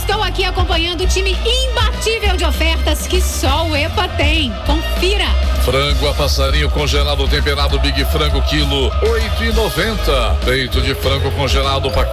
Estou aqui acompanhando o time imbatível de ofertas que só o EPA tem. Confira. Frango a passarinho congelado temperado Big Frango quilo 8,90. Peito de frango congelado pacote